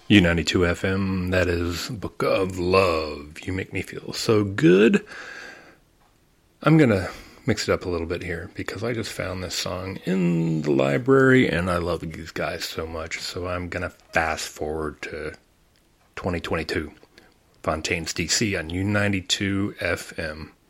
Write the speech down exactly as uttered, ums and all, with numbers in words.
U ninety-two F M, that is Book of Love. You make me feel so good. I'm going to mix it up a little bit here because I just found this song in the library and I love these guys so much. So I'm going to fast forward to twenty twenty-two. Fontaine's D C on U ninety-two F M.